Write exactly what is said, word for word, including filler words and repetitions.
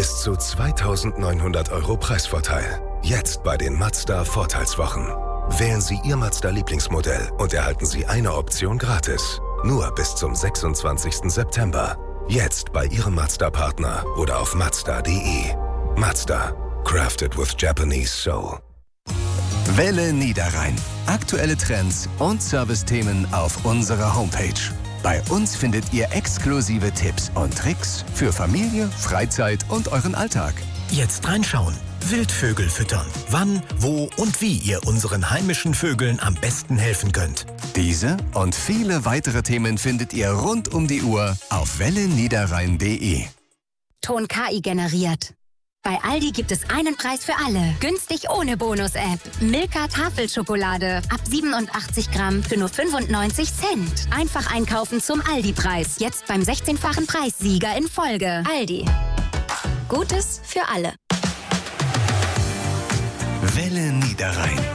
Bis zu zweitausendneunhundert Euro Preisvorteil. Jetzt bei den Mazda Vorteilswochen. Wählen Sie Ihr Mazda-Lieblingsmodell und erhalten Sie eine Option gratis. Nur bis zum sechsundzwanzigsten September. Jetzt bei Ihrem Mazda-Partner oder auf mazda punkt de. Mazda. Crafted with Japanese soul. Welle Niederrhein. Aktuelle Trends und Servicethemen auf unserer Homepage. Bei uns findet ihr exklusive Tipps und Tricks für Familie, Freizeit und euren Alltag. Jetzt reinschauen. Wildvögel füttern. Wann, wo und wie ihr unseren heimischen Vögeln am besten helfen könnt. Diese und viele weitere Themen findet ihr rund um die Uhr auf welle niederrhein punkt de. Ton K I generiert. Bei Aldi gibt es einen Preis für alle. Günstig ohne Bonus-App. Milka Tafelschokolade. Ab siebenundachtzig Gramm für nur fünfundneunzig Cent. Einfach einkaufen zum Aldi-Preis. Jetzt beim sechzehnfachen Preissieger in Folge. Aldi. Gutes für alle. Welle Niederrhein.